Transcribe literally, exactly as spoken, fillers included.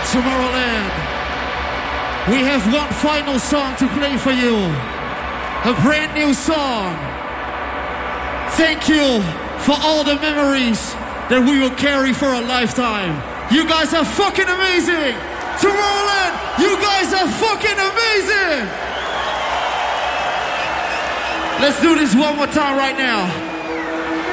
Tomorrowland. We have one final song to play for you. A brand new song. Thank you for all the memories that we will carry for a lifetime. You guys are fucking amazing. Tomorrowland, you guys are fucking amazing. Let's do this one more time right now.